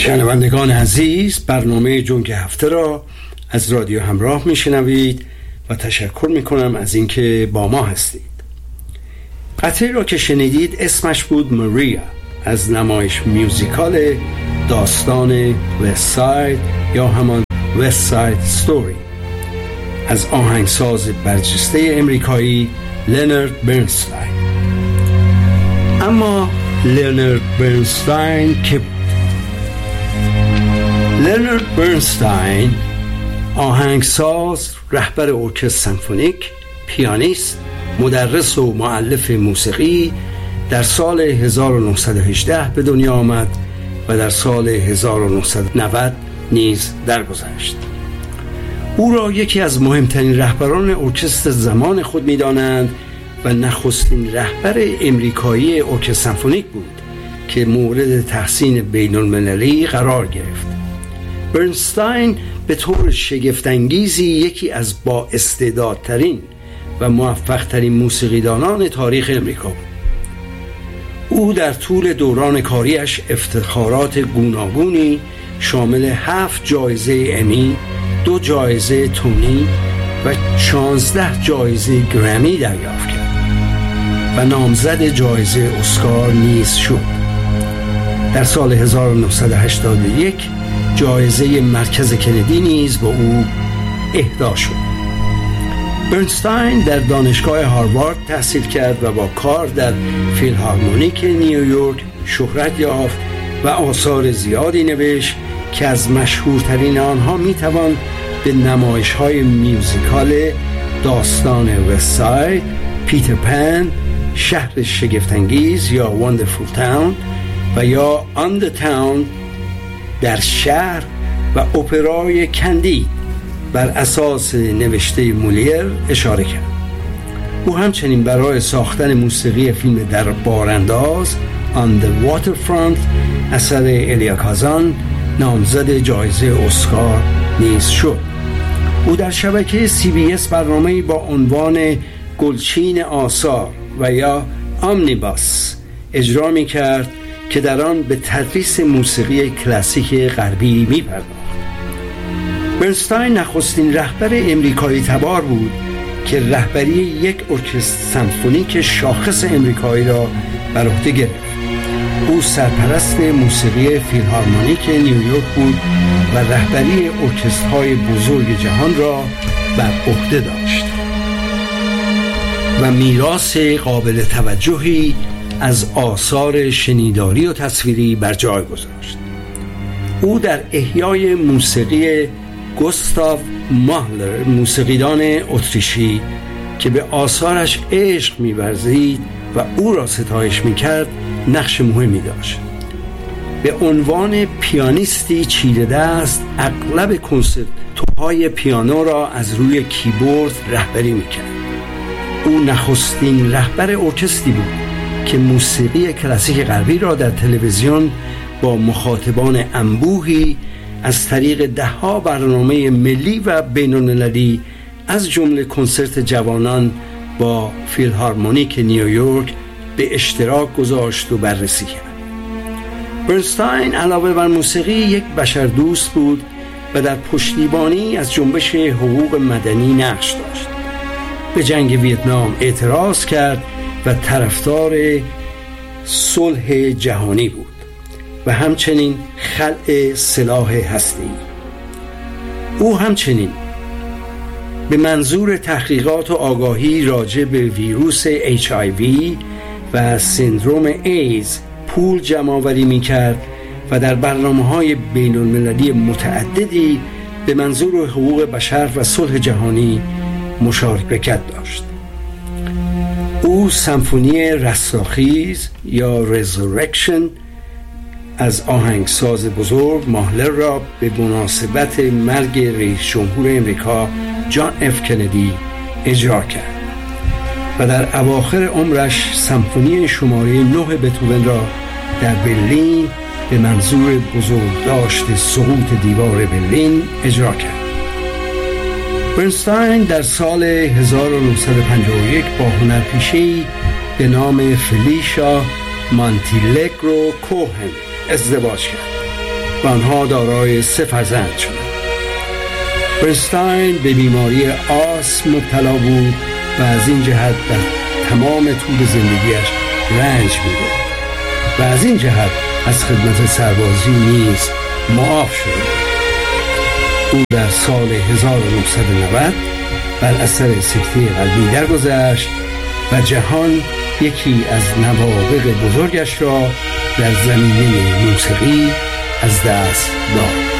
شنوندگان عزیز، برنامه جنگ هفته را از رادیو همراه میشنوید و تشکر میکنم از اینکه با ما هستید. قطعه را که شنیدید اسمش بود ماریا از نمایش میوزیکال داستان وست ساید یا همان وست ساید ستوری از آهنگساز برجسته امریکایی لنارد برنستاین. اما لنارد برنستاین که بود؟ لنارد برنستاین آهنگساز، رهبر ارکستر سمفونیک، پیانیست، مدرس و مؤلف موسیقی در سال 1918 به دنیا آمد و در سال 1990 نیز درگذشت. او را یکی از مهمترین رهبران ارکستر زمان خود می‌دانند و نخستین رهبر امریکایی ارکستر سمفونیک بود که مورد تحسین بین‌المللی قرار گرفت. برنستاین به طور شگفت‌انگیزی یکی از با استعدادترین و موفق‌ترین موسیقیدانان تاریخ امریکا بود. او در طول دوران کاریش افتخارات گوناگونی شامل 7 جایزه امی، 2 جایزه تونی و 16 جایزه گرمی دریافت کرد و نامزد جایزه اسکار نیز شد. در سال 1981 جایزه مرکز کندی نیز به او اهدا شد. برنستاین در دانشگاه هاروارد تحصیل کرد و با کار در فیلهارمونیک نیویورک شهرت یافت و آثار زیادی نوشت که از مشهورترین آنها میتوان به نمایش‌های میوزیکال داستان وست ساید، پیتر پن، شهر شگفت‌انگیز یا وندرفول تاون و یا آن د تاون در شهر و اپرای کندید بر اساس نوشته مولیر اشاره کرد. او همچنین برای ساختن موسیقی فیلم در بارانداز آن د واترفرانت اثر الیا کازان نامزد جایزه اسکار نیز شد. او در شبکه CBS برنامه‌ای با عنوان گلچین آثار و یا آمنیباس اجرا می‌کرد که در آن به تدریس موسیقی کلاسیک غربی می‌پرداخت. برنستاین نخستین رهبر امریکایی تبار بود که رهبری یک ارکستر سمفونیک شاخص امریکایی را بر عهده گرفت. او سرپرست موسیقی فیلهارمونیک نیویورک بود و رهبری ارکسترهای بزرگ جهان را بر عهده داشت و میراث قابل توجهی از آثار شنیداری و تصویری بر جای گذاشت. او در احیای موسیقی گوستاو ماهلر، موسیقیدان اتریشی که به آثارش عشق می‌ورزید و او را ستایش می‌کرد، نقش مهمی داشت. به عنوان پیانیستی چیره دست اغلب کنسرتوهای پیانو را از روی کیبورد رهبری می‌کرد. او نخستین رهبر ارکستری بود که موسیقی کلاسیک غربی را در تلویزیون با مخاطبان انبوهی از طریق 10 برنامه ملی و بین‌المللی از جمله کنسرت جوانان با فیلهارمونیک نیویورک به اشتراک گذاشت و بررسی کرد. برنستاین علاوه بر موسیقی یک بشردوست بود و در پشتیبانی از جنبش حقوق مدنی نقش داشت. به جنگ ویتنام اعتراض کرد و طرفدار صلح جهانی بود و همچنین خلع سلاح هسته‌ای. او همچنین به منظور تحقیقات و آگاهی راجع به ویروس HIV و سندروم ایدز پول جمع‌آوری می‌کرد و در برنامه‌های بین‌المللی متعددی به منظور حقوق بشر و صلح جهانی مشارکت داشت. او سمفونی رستاخیز یا رزورکشن از آهنگساز بزرگ ماهلر را به مناسبت مرگ رئیس جمهور امریکا جان اف کندی اجرا کرد و در اواخر عمرش سمفونی شماره 9 بتهوون را در برلین به منظور بزرگداشت سقوط دیوار برلین اجرا کرد. برنستاین در سال 1951 با هنرپیشه‌ای به نام فلیشا مانتیلگرو کوهن ازدواج کرد و آنها دارای 3 فرزند شدند. برنستاین به بیماری آسم مبتلا بود و از این جهت در تمام طول زندگیش رنج می‌برد و از این جهت از خدمت سربازی نیز معاف شد. او در سال 1990 بر اثر سکته قلبی درگذشت و جهان یکی از نوابغ بزرگش را در زمینه موسیقی از دست داد.